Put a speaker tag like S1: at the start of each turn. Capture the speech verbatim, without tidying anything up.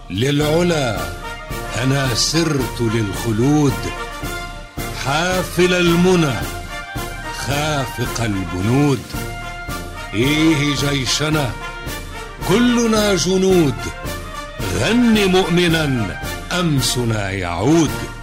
S1: للعلا أنا سرت للخلود، حافل المنى خافق البنود. إيه جيشنا كلنا جنود، غن مؤمنا أمسنا يعود.